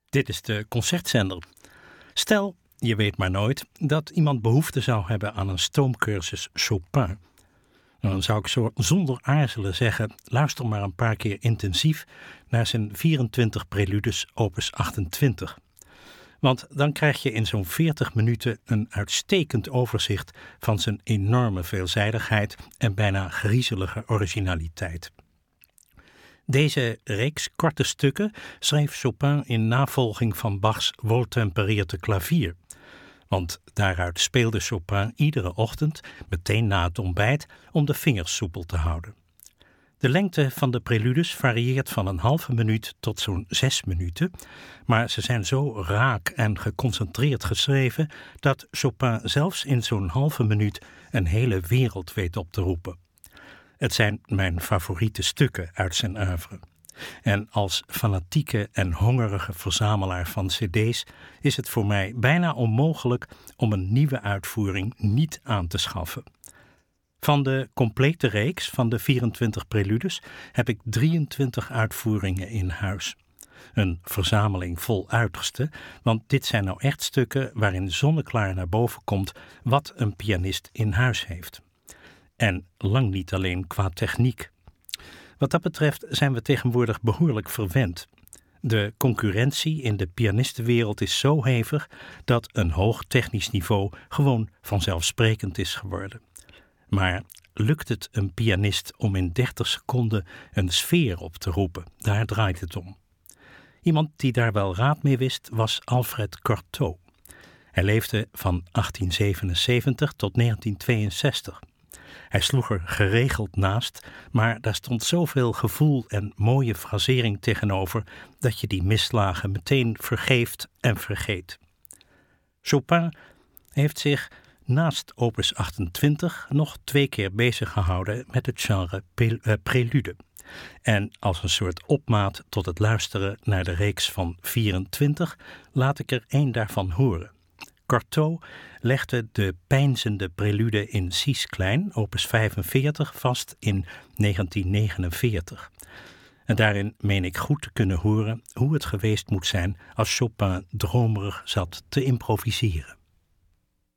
Dit is de Concertzender. Stel, je weet maar nooit, dat iemand behoefte zou hebben aan een stoomcursus Chopin. Dan zou ik zo zonder aarzelen zeggen, luister maar een paar keer intensief naar zijn 24 preludes opus 28. Want dan krijg je in zo'n 40 minuten een uitstekend overzicht van zijn enorme veelzijdigheid en bijna griezelige originaliteit. Deze reeks korte stukken schreef Chopin in navolging van Bachs woltempereerde klavier. Want daaruit speelde Chopin iedere ochtend, meteen na het ontbijt, om de vingers soepel te houden. De lengte van de preludes varieert van een halve minuut tot zo'n 6 minuten, maar ze zijn zo raak en geconcentreerd geschreven dat Chopin zelfs in zo'n halve minuut een hele wereld weet op te roepen. Het zijn mijn favoriete stukken uit zijn oeuvre. En als fanatieke en hongerige verzamelaar van cd's is het voor mij bijna onmogelijk om een nieuwe uitvoering niet aan te schaffen. Van de complete reeks van de 24 preludes heb ik 23 uitvoeringen in huis. Een verzameling vol uiterste, want dit zijn nou echt stukken waarin zonneklaar naar boven komt wat een pianist in huis heeft. En lang niet alleen qua techniek. Wat dat betreft zijn we tegenwoordig behoorlijk verwend. De concurrentie in de pianistenwereld is zo hevig dat een hoog technisch niveau gewoon vanzelfsprekend is geworden. Maar lukt het een pianist om in 30 seconden een sfeer op te roepen? Daar draait het om. Iemand die daar wel raad mee wist was Alfred Cortot. Hij leefde van 1877 tot 1962. Hij sloeg er geregeld naast, maar daar stond zoveel gevoel en mooie frasering tegenover dat je die misslagen meteen vergeeft en vergeet. Chopin heeft zich naast opus 28 nog 2 keer bezig gehouden met het genre prelude. En als een soort opmaat tot het luisteren naar de reeks van 24 laat ik er 1 daarvan horen. Cortot legde de peinzende prelude in Cis klein, opus 45, vast in 1949. En daarin meen ik goed te kunnen horen hoe het geweest moet zijn als Chopin dromerig zat te improviseren.